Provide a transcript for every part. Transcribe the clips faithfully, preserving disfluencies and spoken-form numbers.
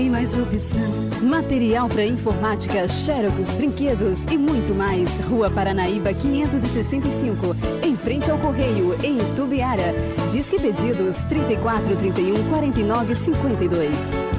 tem mais opção. Material para informática, Xerox, brinquedos e muito mais. Rua Paranaíba quinhentos e sessenta e cinco, em frente ao Correio, em Itubiara. Disque pedidos trinta e quatro, trinta e um, quarenta e nove, cinquenta e dois.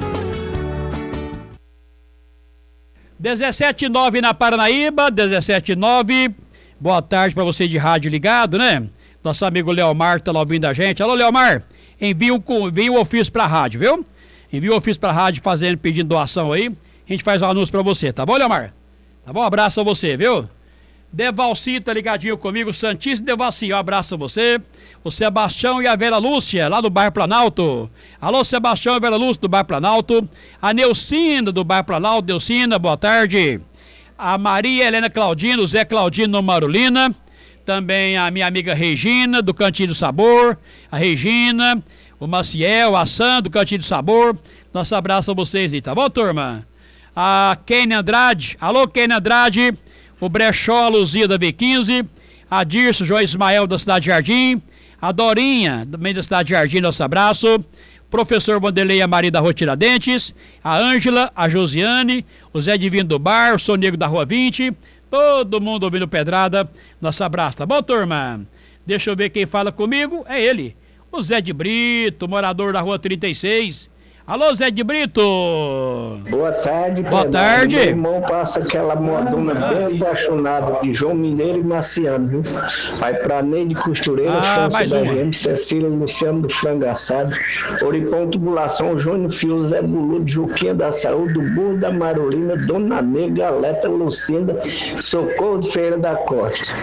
dezessete e nove na Paranaíba, dezessete e nove. Boa tarde para você de rádio ligado, né? Nosso amigo Leomar tá lá ouvindo a gente. Alô, Leomar, envia um, envia um ofício pra rádio, viu? Envia um ofício pra rádio fazendo, pedindo doação aí. A gente faz um anúncio pra você, tá bom, Leomar? Tá bom? Um abraço a você, viu? Devalci tá ligadinho comigo, Santíssimo Devalci, um abraço a você. O Sebastião e a Vera Lúcia, lá do bairro Planalto. Alô, Sebastião e a Vera Lúcia, do bairro Planalto. A Neucina, do bairro Planalto. Neucina, boa tarde. A Maria Helena Claudino, o Zé Claudino Marulina. Também a minha amiga Regina, do Cantinho do Sabor. A Regina, o Maciel, a Sam, do Cantinho do Sabor. Nosso abraço a vocês aí, tá bom, turma? A Kenny Andrade. Alô, Kenny Andrade. O Brechó, a Luzia da V quinze, a Dirce, João Ismael da Cidade Jardim, a Dorinha, também da Cidade Jardim, nosso abraço, professor Vanderlei e a Maria da Rua Tiradentes, a Ângela, a Josiane, o Zé Divino do Bar, o Sonego da Rua vinte, todo mundo ouvindo Pedrada, nosso abraço, tá bom, turma? Deixa eu ver quem fala comigo, é ele, o Zé de Brito, morador da Rua trinta e seis. Alô, Zé de Brito! Boa tarde, Boa Pedro. tarde. Meu irmão passa aquela modona bem apaixonada de João Mineiro e Marciano, viu? Vai pra Neide Costureira, Ah, Chance mais da uma. G M, Cecília Luciano do Frango Assado, Oripão Tubulação, Júnior Fio, Zé Buludo, Juquinha da Saúde, do Burro da Marolina, Dona Nega, Galeta, Lucinda, Socorro de Feira da Costa.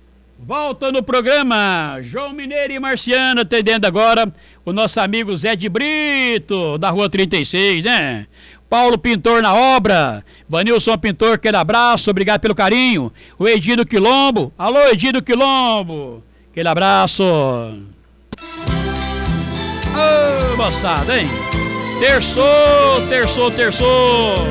Volta no programa, João Mineiro e Marciano, atendendo agora o nosso amigo Zé de Brito, da Rua trinta e seis, né? Paulo Pintor na obra, Vanilson Pintor, aquele abraço, obrigado pelo carinho. O Edido Quilombo, alô Edido Quilombo, aquele abraço. Ô, moçada, hein? Terçou, terçou, terçou.